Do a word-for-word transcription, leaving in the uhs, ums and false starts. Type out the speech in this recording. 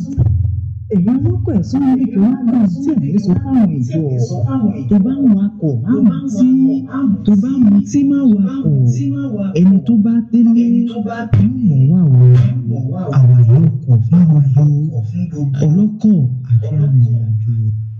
èyí lọ́kọ̀ ẹ̀sùn níbi tó wá gbà tí èmi sọ fáwọn èèyàn tó bá ń wakọ̀ má mú tí tó bá mú tí má wakọ̀ ẹni tó bá délé mọ̀ wá wọ àwa yóò kọ̀ fún gbogbo ọlọ́kọ̀ àti arìnrìn